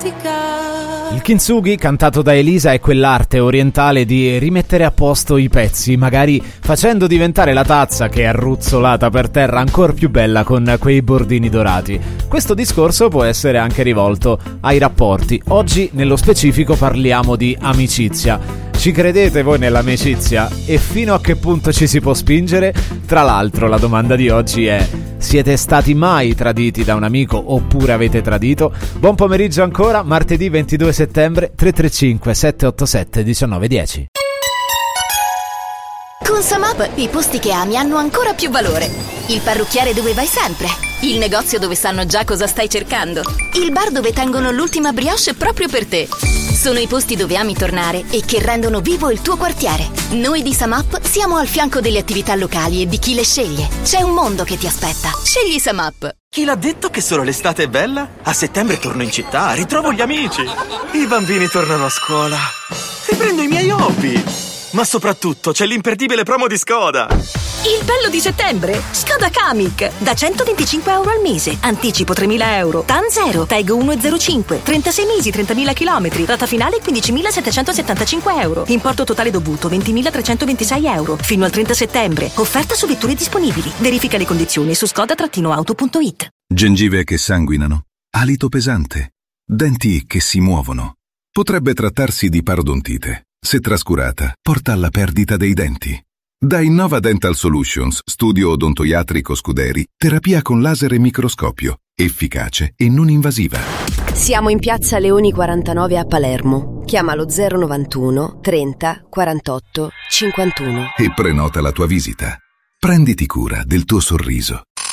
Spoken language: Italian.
dimentica. Il kintsugi, cantato da Elisa, è quell'arte orientale di rimettere a posto i pezzi, magari facendo diventare la tazza che è arruzzolata per terra ancora più bella con quei bordini dorati. Questo discorso può essere anche rivolto ai rapporti. Oggi, nello specifico, parliamo di amicizia. Ci credete voi nell'amicizia? E fino a che punto ci si può spingere? Tra l'altro, la domanda di oggi è: siete stati mai traditi da un amico oppure avete tradito? Buon pomeriggio ancora, martedì 22 settembre, 335 787 1910. Con Samap i posti che ami hanno ancora più valore. Il parrucchiere dove vai sempre. Il negozio dove sanno già cosa stai cercando. Il bar dove tengono l'ultima brioche proprio per te. Sono i posti dove ami tornare e che rendono vivo il tuo quartiere. Noi di Samap siamo al fianco delle attività locali e di chi le sceglie. C'è un mondo che ti aspetta. Scegli Samap. Chi l'ha detto che solo l'estate è bella? A settembre torno in città, ritrovo gli amici. I bambini tornano a scuola. Riprendo i miei hobby. Ma soprattutto c'è l'imperdibile promo di Skoda. Il bello di settembre? Skoda Kamiq. Da 125 euro al mese. Anticipo 3.000 euro. TAN 0. TAG 1,05. 36 mesi, 30.000 chilometri. Rata finale 15.775 euro. Importo totale dovuto 20.326 euro. Fino al 30 settembre. Offerta su vetture disponibili. Verifica le condizioni su skoda-auto.it. Gengive che sanguinano. Alito pesante. Denti che si muovono. Potrebbe trattarsi di parodontite. Se trascurata, porta alla perdita dei denti. Da Innova Dental Solutions, studio odontoiatrico Scuderi, terapia con laser e microscopio, efficace e non invasiva. Siamo in piazza Leoni 49 a Palermo. Chiamalo 091 30 48 51 e prenota la tua visita. Prenditi cura del tuo sorriso.